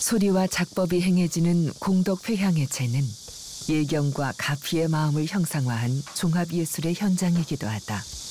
소리와 작법이 행해지는 공덕회향의체는 예경과 가피의 마음을 형상화한 종합예술의 현장이기도 하다.